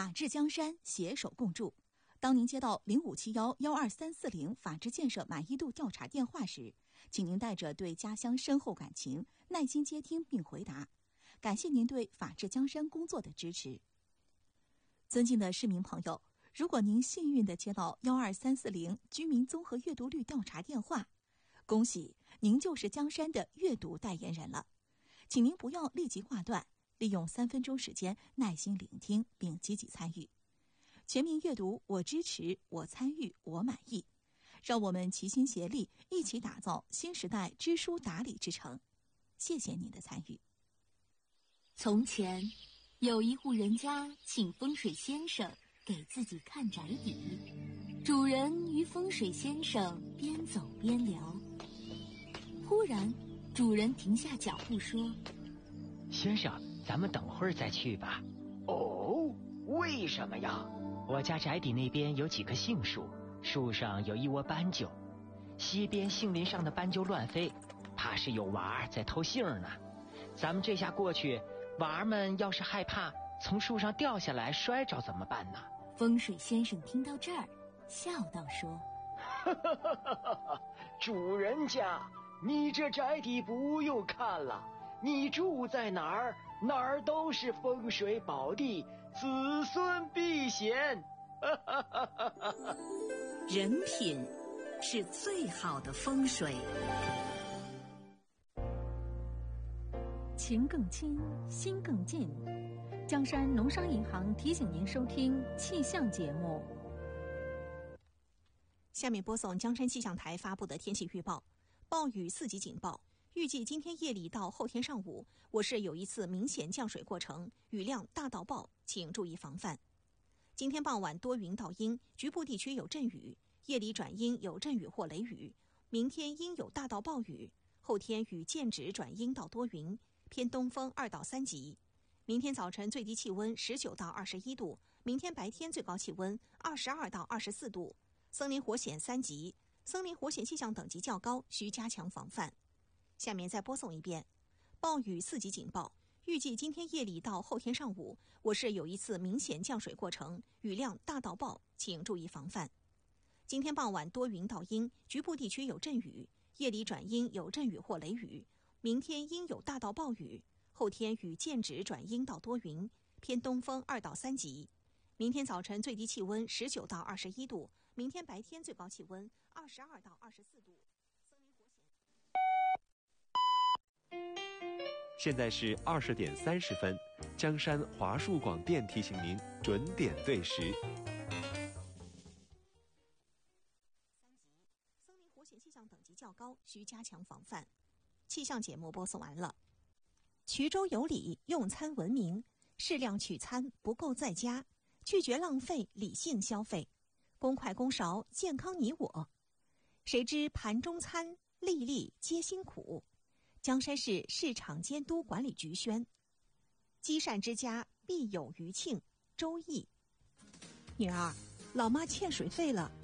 法治江山，携手共筑。当您接到0571-12340法治建设满意度调查电话时，请您带着对家乡深厚感情，耐心接听并回答。感谢您对法治江山工作的支持。尊敬的市民朋友，如果您幸运地接到12340居民综合阅读率调查电话，恭喜您就是江山的阅读代言人了。请您不要立即挂断，利用3分钟时间耐心聆听并积极参与。全民阅读，我支持，我参与，我满意。让我们齐心协力，一起打造新时代知书达理之城。谢谢您的参与。 从前，有一户人家请风水先生给自己看宅邸，主人与风水先生边走边聊。忽然，主人停下脚步说：“ 先生，咱们等会儿再去吧。”“ 哦，为什么呀？”“ 我家宅邸那边有几棵杏树，树上有一窝斑鸠，西边杏林上的斑鸠乱飞，怕是有娃儿在偷杏呢。咱们这下过去，娃儿们要是害怕从树上掉下来摔着怎么办呢？” 风水先生听到这儿，笑道说：“ 主人家，你这宅邸不用看了，你住在哪儿，哪儿都是风水宝地，子孙避险。” 人品是最好的风水。 情更亲，心更近。江山农商银行提醒您收听气象节目。 下面播送江山气象台发布的天气预报：暴雨4级警报。预计今天夜里到后天上午，我市有一次明显降水过程，雨量大到暴，请注意防范。今天傍晚多云到阴，局部地区有阵雨，夜里转阴有阵雨或雷雨。明天阴有大到暴雨，后天雨渐止转阴到多云，偏东风2到3级。明天早晨最低气温19到21度，明天白天最高气温22到24度。森林火险3级，森林火险气象等级较高，需加强防范。下面再播送一遍：暴雨4级警报。预计今天夜里到后天上午，我市有一次明显降水过程，雨量大到暴，请注意防范。今天傍晚多云到阴，局部地区有阵雨，夜里转阴有阵雨或雷雨。明天阴有大到暴雨，后天雨渐止转阴到多云，偏东风2到3级。明天早晨最低气温19到21度，明天白天最高气温22到24度。森林火险。 现在是20点30分，江山华数广电提醒您准点对时。 3级，森林火险气象等级较高，需加强防范。气象节目播送完了。衢州有礼，用餐文明，适量取餐，不够在家，拒绝浪费，理性消费，公筷公勺，健康你我。谁知盘中餐，粒粒皆辛苦。江山市市场监督管理局宣：积善之家必有余庆。周易。女儿，老妈欠水费了，